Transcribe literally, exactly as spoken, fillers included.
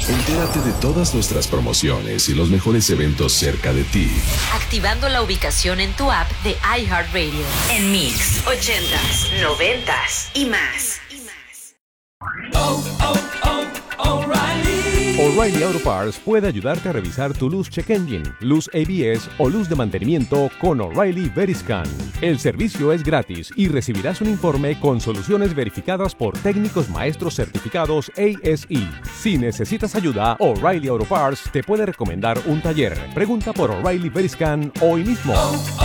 Entérate de todas nuestras promociones y los mejores eventos cerca de ti. Activando la ubicación en tu app de iHeartRadio. En Mix, ochentas, noventas y más. Oh, oh, oh, O'Reilly. O'Reilly Auto Parts puede ayudarte a revisar tu luz check engine, luz A B S o luz de mantenimiento con O'Reilly Veriscan. El servicio es gratis y recibirás un informe con soluciones verificadas por técnicos maestros certificados A S E. Si necesitas ayuda, O'Reilly Auto Parts te puede recomendar un taller. Pregunta por O'Reilly Veriscan hoy mismo.